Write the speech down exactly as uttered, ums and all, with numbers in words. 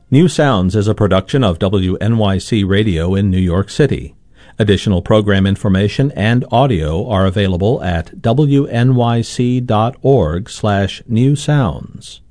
New Sounds is a production of W N Y C Radio in New York City. Additional program information and audio are available at W N Y C dot org slash new sounds.